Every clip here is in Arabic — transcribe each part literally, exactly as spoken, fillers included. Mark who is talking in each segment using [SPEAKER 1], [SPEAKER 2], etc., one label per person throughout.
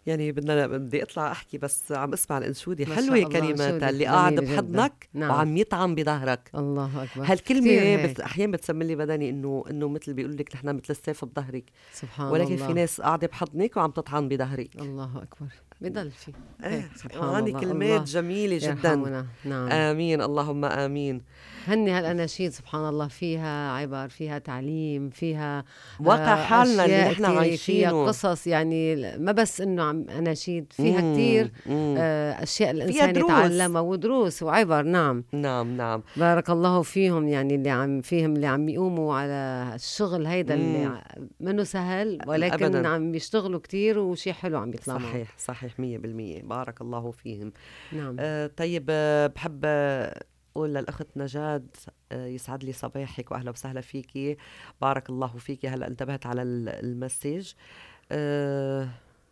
[SPEAKER 1] يعني بدنا بدي اطلع احكي بس عم اسمع الانشوده
[SPEAKER 2] ما
[SPEAKER 1] حلوه
[SPEAKER 2] شاء الله،
[SPEAKER 1] كلماتها،
[SPEAKER 2] أنشودة
[SPEAKER 1] اللي قاعد
[SPEAKER 2] جميلة جدا.
[SPEAKER 1] بحضنك
[SPEAKER 2] نعم.
[SPEAKER 1] وعم يطعم بظهرك.
[SPEAKER 2] الله أكبر، كتير
[SPEAKER 1] هالكلمه بت...
[SPEAKER 2] هيك.
[SPEAKER 1] احيانا بتسمي لي بدني انه انه مثل بيقول لك نحن مثل السيف بظهرك،
[SPEAKER 2] سبحان
[SPEAKER 1] ولكن في
[SPEAKER 2] الله.
[SPEAKER 1] ناس قاعده بحضنك وعم تطعن بظهرك.
[SPEAKER 2] الله أكبر. بضل في
[SPEAKER 1] ايه
[SPEAKER 2] هيك. سبحان
[SPEAKER 1] معاني
[SPEAKER 2] الله.
[SPEAKER 1] كلمات
[SPEAKER 2] الله
[SPEAKER 1] جميله جدا.
[SPEAKER 2] يرحمنا. نعم.
[SPEAKER 1] امين اللهم امين.
[SPEAKER 2] هني هالأناشيد سبحان الله فيها عبر، فيها تعليم، فيها
[SPEAKER 1] واقع
[SPEAKER 2] آه،
[SPEAKER 1] حالنا اللي
[SPEAKER 2] أشياء
[SPEAKER 1] نحن
[SPEAKER 2] كتير، فيها
[SPEAKER 1] عايشينه.
[SPEAKER 2] قصص. يعني ما بس إنه عم أناشيد، فيها
[SPEAKER 1] امم
[SPEAKER 2] كتير
[SPEAKER 1] امم
[SPEAKER 2] آه، أشياء
[SPEAKER 1] فيها
[SPEAKER 2] الإنسان
[SPEAKER 1] دروس.
[SPEAKER 2] يتعلمها ودروس وعبر. نعم.
[SPEAKER 1] نعم نعم.
[SPEAKER 2] بارك الله فيهم. يعني اللي عم فيهم اللي عم يقوموا على الشغل هيدا اللي
[SPEAKER 1] امم
[SPEAKER 2] ع- منه سهل، ولكن
[SPEAKER 1] ابدا.
[SPEAKER 2] عم يشتغلوا كتير وشي حلو عم يطلع معهم.
[SPEAKER 1] صحيح صحيح مية بالمية، بارك الله فيهم.
[SPEAKER 2] نعم.
[SPEAKER 1] آه طيب، آه بحب آه، أقول للأخت نجاد، آه يسعد لي صباحك وأهلا وسهلا فيكي. بارك الله فيكي. هلأ انتبهت على ال- المسج. آه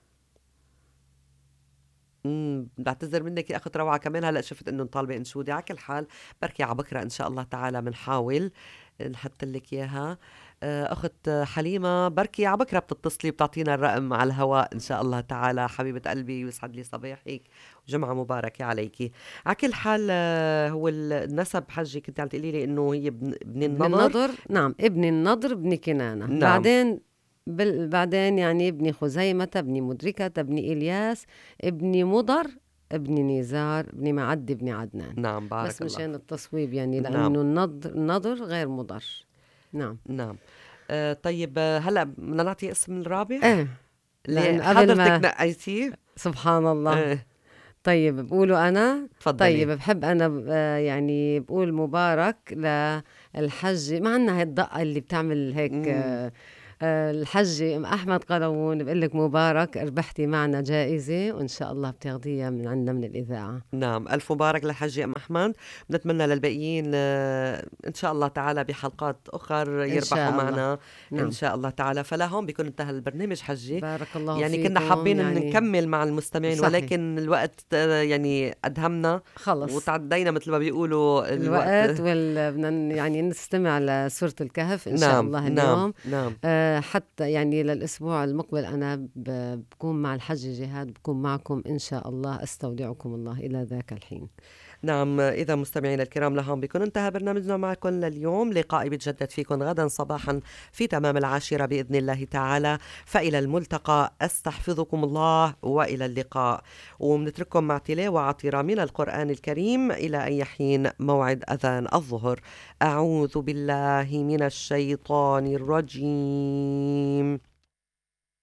[SPEAKER 1] امم بعتذر منك يا اخت روعه، كمان هلا شفت انه طالبه انشودي. على كل حال بركي على بكره ان شاء الله تعالى بنحاول نحط لك اياها. آه، اخت حليمه بركي على بكره بتتصلي بتعطينا الرقم على الهواء ان شاء الله تعالى. حبيبه قلبي ويسعد لي صباحك وجمعه مباركه عليكي. على كل حال، آه، هو ال- النسب حجي كنت عم تقولي لي انه هي ابن ابن
[SPEAKER 2] ابن
[SPEAKER 1] النضر.
[SPEAKER 2] النضر. نعم، ابن النضر ابن كنانة.
[SPEAKER 1] نعم.
[SPEAKER 2] بعدين بال... بعدين يعني ابن خزيمة ابن مدركة ابن إلياس ابن مضر ابن نزار ابن معد ابن عدنان.
[SPEAKER 1] نعم
[SPEAKER 2] بس
[SPEAKER 1] بارك الله.
[SPEAKER 2] مشان التصويب، يعني
[SPEAKER 1] نعم
[SPEAKER 2] لأنه النضر النضر غير مضر. نعم.
[SPEAKER 1] نعم. آه، طيب، آه، هلا بدنا نعطي اسم الرابع
[SPEAKER 2] ايه،
[SPEAKER 1] اللي
[SPEAKER 2] لأن قبل
[SPEAKER 1] حضرتك
[SPEAKER 2] ما
[SPEAKER 1] نقيتيه.
[SPEAKER 2] سبحان الله.
[SPEAKER 1] ايه
[SPEAKER 2] طيب بقولوا أنا. طيب
[SPEAKER 1] تفضلي.
[SPEAKER 2] بحب أنا آه، يعني بقول مبارك للحج. ما عنا هاي الدقة اللي بتعمل هيك
[SPEAKER 1] امم
[SPEAKER 2] آه، آه، الحج أم أحمد قلاوون بقول لك مبارك، ربحتي معنا جائزة وإن شاء الله بتاخديها من عندنا من الإذاعة.
[SPEAKER 1] نعم، ألف مبارك للحجي أم أحمد. بنتمنى للباقيين آه، إن شاء الله تعالى بحلقات أخر
[SPEAKER 2] إن
[SPEAKER 1] يربحوا
[SPEAKER 2] شاء الله.
[SPEAKER 1] معنا إن
[SPEAKER 2] نعم.
[SPEAKER 1] شاء الله تعالى. فلهون بيكون انتهى البرنامج حجي.
[SPEAKER 2] بارك الله
[SPEAKER 1] يعني كنا
[SPEAKER 2] فيكم.
[SPEAKER 1] حابين إن
[SPEAKER 2] يعني
[SPEAKER 1] نكمل مع المستمعين،
[SPEAKER 2] صحيح.
[SPEAKER 1] ولكن الوقت آه، يعني أدهمنا
[SPEAKER 2] خلص
[SPEAKER 1] وتعدينا مثل ما بيقولوا الوقت.
[SPEAKER 2] الوقت وال بدنا ن- يعني نستمع لسورة الكهف إن شاء
[SPEAKER 1] نعم
[SPEAKER 2] الله
[SPEAKER 1] نعم
[SPEAKER 2] اليوم.
[SPEAKER 1] نعم.
[SPEAKER 2] آه، حتى يعني للأسبوع المقبل أنا ب- بكون مع الحج جهاد، بكون معكم إن شاء الله. أستودعكم الله إلى ذاك الحين.
[SPEAKER 1] نعم، إذا مستمعينا الكرام لهون بيكون انتهى برنامجنا معكم لليوم. لقائي بيتجدد فيكم غدا صباحا في تمام العاشرة بإذن الله تعالى. فإلى الملتقى، أستحفظكم الله وإلى اللقاء. ومنترككم مع تلاوة عطرة من القرآن الكريم إلى أي حين موعد أذان الظهر. أعوذ بالله من الشيطان الرجيم.